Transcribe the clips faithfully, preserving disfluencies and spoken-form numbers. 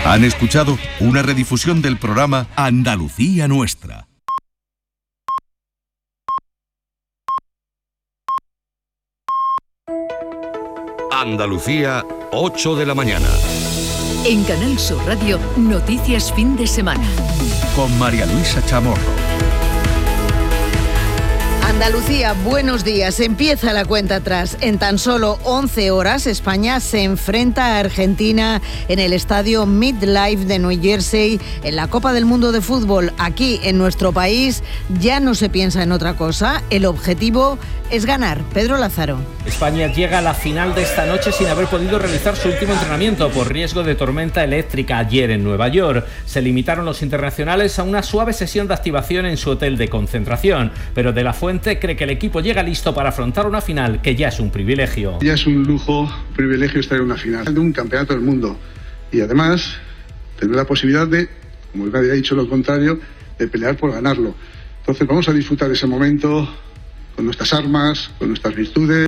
Han escuchado una redifusión del programa Andalucía Nuestra. Andalucía, ocho de la mañana. En Canal Sur Radio, Noticias Fin de Semana. Con María Luisa Chamorro. Andalucía, buenos días. Empieza la cuenta atrás. En tan solo once horas, España se enfrenta a Argentina en el estadio MetLife de New Jersey en la Copa del Mundo de Fútbol. Aquí, en nuestro país, ya no se piensa en otra cosa. El objetivo es ganar. Pedro Lázaro. España llega a la final de esta noche sin haber podido realizar su último entrenamiento por riesgo de tormenta eléctrica. Ayer en Nueva York se limitaron los internacionales a una suave sesión de activación en su hotel de concentración, pero De la Fuente cree que el equipo llega listo para afrontar una final que ya es un privilegio. Ya es un lujo, un privilegio estar en una final de un campeonato del mundo y además tener la posibilidad de, como nadie ha dicho lo contrario, de pelear por ganarlo. Entonces vamos a disfrutar ese momento con nuestras armas, con nuestras virtudes.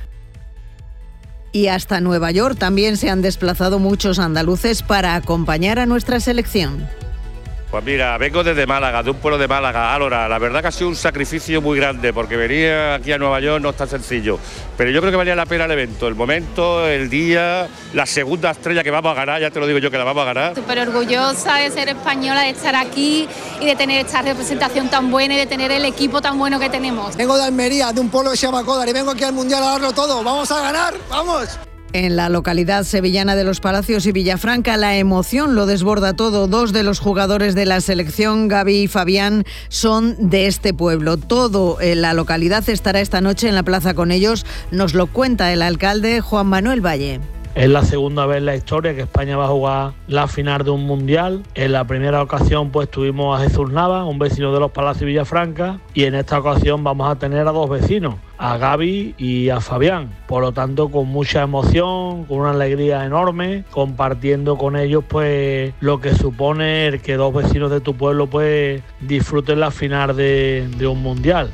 Y hasta Nueva York también se han desplazado muchos andaluces para acompañar a nuestra selección. Pues mira, vengo desde Málaga, de un pueblo de Málaga, Álora. La verdad que ha sido un sacrificio muy grande, porque venir aquí a Nueva York no es tan sencillo. Pero yo creo que valía la pena el evento, el momento, el día, la segunda estrella que vamos a ganar, ya te lo digo yo que la vamos a ganar. Súper orgullosa de ser española, de estar aquí y de tener esta representación tan buena y de tener el equipo tan bueno que tenemos. Vengo de Almería, de un pueblo que se llama Códar, y vengo aquí al Mundial a darlo todo. ¡Vamos a ganar! ¡Vamos! En la localidad sevillana de Los Palacios y Villafranca, la emoción lo desborda todo. Dos de los jugadores de la selección, Gaby y Fabián, son de este pueblo. Todo en la localidad estará esta noche en la plaza con ellos. Nos lo cuenta el alcalde Juan Manuel Valle. Es la segunda vez en la historia que España va a jugar la final de un mundial. En la primera ocasión pues tuvimos a Jesús Nava, un vecino de Los Palacios y Villafranca, y en esta ocasión vamos a tener a dos vecinos, a Gaby y a Fabián. Por lo tanto, con mucha emoción, con una alegría enorme, compartiendo con ellos pues lo que supone el que dos vecinos de tu pueblo pues disfruten la final de, de un mundial.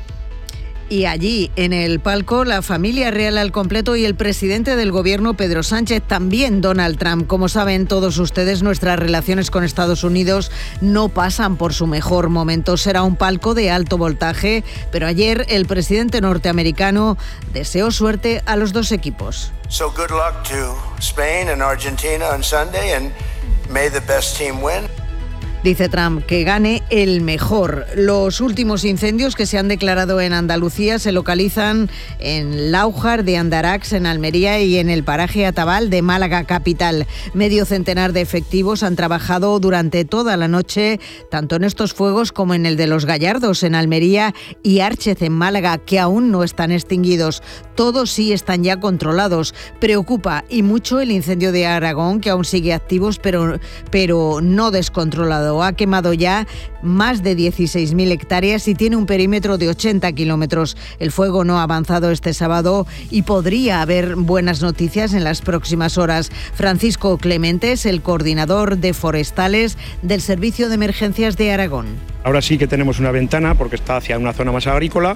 Y allí, en el palco, la familia real al completo y el presidente del gobierno, Pedro Sánchez, también Donald Trump. Como saben todos ustedes, nuestras relaciones con Estados Unidos no pasan por su mejor momento. Será un palco de alto voltaje, pero ayer el presidente norteamericano deseó suerte a los dos equipos. So good luck to Spain and Argentina on Sunday, and may the best team win. Dice Trump que gane el mejor. Los últimos incendios que se han declarado en Andalucía se localizan en Láujar de Andarax, en Almería, y en el paraje Atabal de Málaga capital. Medio centenar de efectivos han trabajado durante toda la noche, tanto en estos fuegos como en el de Los Gallardos en Almería y Árchez en Málaga, que aún no están extinguidos. Todos sí están ya controlados. Preocupa y mucho el incendio de Aragón, que aún sigue activo, pero, pero no descontrolado. Ha quemado ya más de dieciséis mil hectáreas y tiene un perímetro de ochenta kilómetros. El fuego no ha avanzado este sábado y podría haber buenas noticias en las próximas horas. Francisco Clemente es el coordinador de forestales del Servicio de Emergencias de Aragón. Ahora sí que tenemos una ventana porque está hacia una zona más agrícola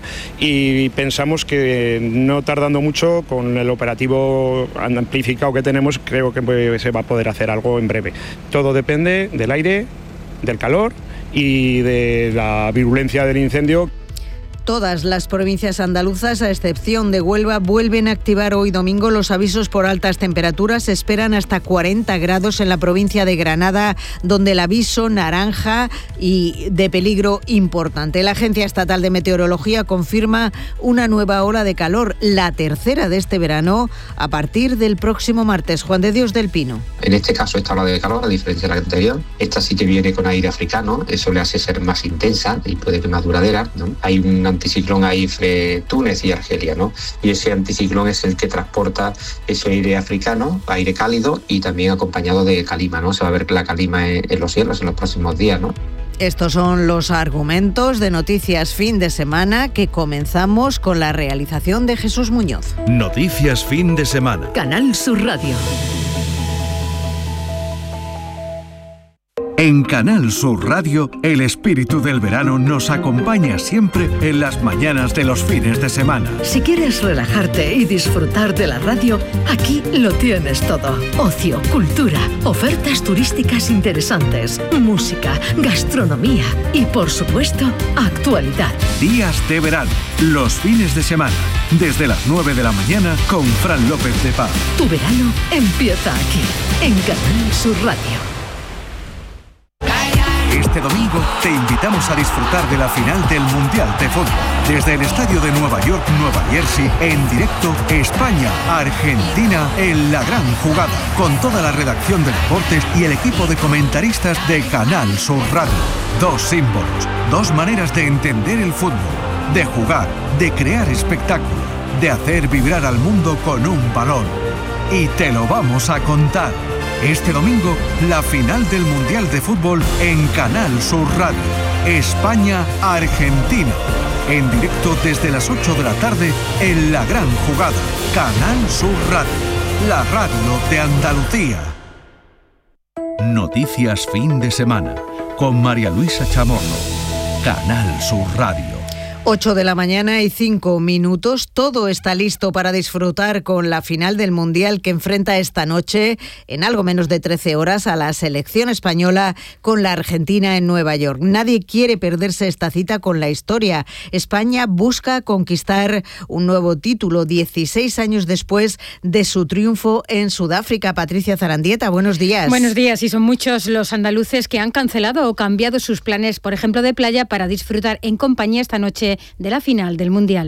y pensamos que no tardando mucho, con el operativo amplificado que tenemos, creo que se va a poder hacer algo en breve. Todo depende del aire, del calor y de la virulencia del incendio. Todas las provincias andaluzas, a excepción de Huelva, vuelven a activar hoy domingo los avisos por altas temperaturas. Se esperan hasta cuarenta grados en la provincia de Granada, donde el aviso naranja y de peligro importante. La Agencia Estatal de Meteorología confirma una nueva ola de calor, la tercera de este verano, a partir del próximo martes. Juan de Dios del Pino. En este caso, esta ola de calor, a diferencia de la anterior, esta sí que viene con aire africano, eso le hace ser más intensa y puede ser más duradera, ¿no? Hay un anticiclón ahí entre Túnez y Argelia, ¿no? Y ese anticiclón es el que transporta ese aire africano, aire cálido, y también acompañado de calima, ¿no? Se va a ver la calima en, en los cielos en los próximos días, ¿no? Estos son los argumentos de Noticias Fin de Semana, que comenzamos con la realización de Jesús Muñoz. Noticias Fin de Semana. Canal Sur Radio. En Canal Sur Radio, el espíritu del verano nos acompaña siempre en las mañanas de los fines de semana. Si quieres relajarte y disfrutar de la radio, aquí lo tienes todo. Ocio, cultura, ofertas turísticas interesantes, música, gastronomía y, por supuesto, actualidad. Días de verano, los fines de semana, desde las nueve de la mañana con Fran López de Paz. Tu verano empieza aquí, en Canal Sur Radio. Este domingo te invitamos a disfrutar de la final del Mundial de Fútbol. Desde el estadio de Nueva York, Nueva Jersey, en directo, España-Argentina en la gran jugada. Con toda la redacción de deportes y el equipo de comentaristas de Canal Sur Radio. Dos símbolos, dos maneras de entender el fútbol, de jugar, de crear espectáculo, de hacer vibrar al mundo con un balón. Y te lo vamos a contar. Este domingo, la final del Mundial de Fútbol en Canal Sur Radio. España-Argentina. En directo desde las ocho de la tarde en La Gran Jugada. Canal Sur Radio. La radio de Andalucía. Noticias fin de semana. Con María Luisa Chamorro. Canal Sur Radio. ocho de la mañana y cinco minutos. Todo está listo para disfrutar con la final del Mundial que enfrenta esta noche, en algo menos de trece horas, a la selección española con la Argentina en Nueva York. Nadie quiere perderse esta cita con la historia. España busca conquistar un nuevo título dieciséis años después de su triunfo en Sudáfrica. Patricia Zarandieta, buenos días. Buenos días. Y son muchos los andaluces que han cancelado o cambiado sus planes, por ejemplo, de playa, para disfrutar en compañía esta noche de la final del Mundial.